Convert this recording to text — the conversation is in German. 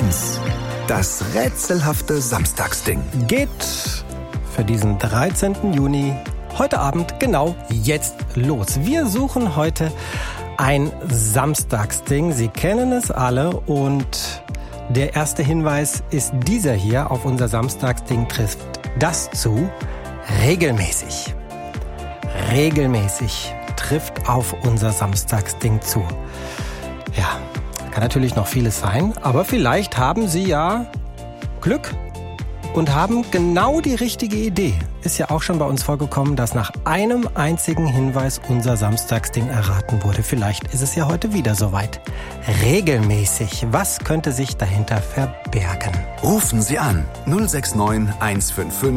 1. Das rätselhafte Samstagsding. Geht für diesen 13. Juni heute Abend genau jetzt los. Wir suchen heute ein Samstagsding. Sie kennen es alle und der erste Hinweis ist dieser hier auf unser Samstagsding trifft das zu. Regelmäßig. Regelmäßig trifft auf unser Samstagsding zu. Ja, kann natürlich noch vieles sein, aber vielleicht haben Sie ja Glück und haben genau die richtige Idee. Ist ja auch schon bei uns vorgekommen, dass nach einem einzigen Hinweis unser Samstagsding erraten wurde. Vielleicht ist es ja heute wieder soweit. Regelmäßig. Was könnte sich dahinter verbergen? Rufen Sie an 069 155